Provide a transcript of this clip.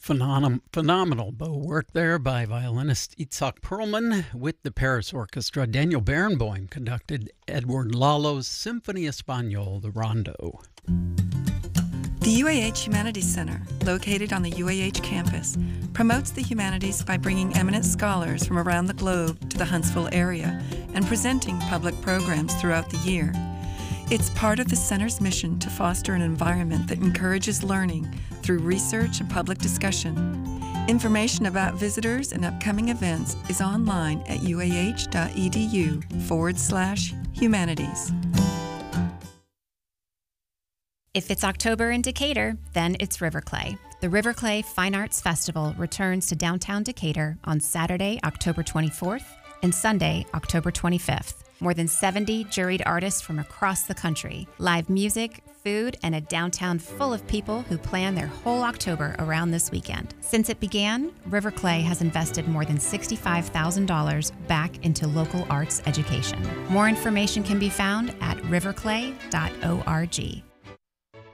Phenomenal bow work there by violinist Itzhak Perlman with the Paris Orchestra. Daniel Barenboim conducted Edward Lalo's Symphony Espagnole, the Rondo. The UAH Humanities Center, located on the UAH campus, promotes the humanities by bringing eminent scholars from around the globe to the Huntsville area and presenting public programs throughout the year. It's part of the center's mission to foster an environment that encourages learning through research and public discussion. Information about visitors and upcoming events is online at uah.edu/humanities. If it's October in Decatur, then it's Riverclay. The Riverclay Fine Arts Festival returns to downtown Decatur on Saturday, October 24th and Sunday, October 25th. More than 70 juried artists from across the country, live music, food, and a downtown full of people who plan their whole October around this weekend. Since it began, Riverclay has invested more than $65,000 back into local arts education. More information can be found at riverclay.org.